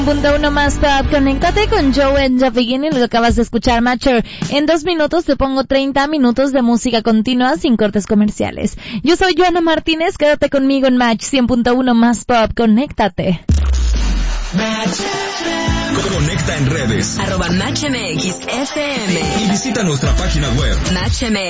Punto uno más top, conéctate con Joe and the Beginning, lo acabas de escuchar, Matcher. En 2 minutos te pongo 30 minutos de música continua sin cortes comerciales. Yo soy Joana Martínez, quédate conmigo en Match 100.1 más pop, conéctate. Conecta en redes @MatchMXFM y visita nuestra página web MatchMX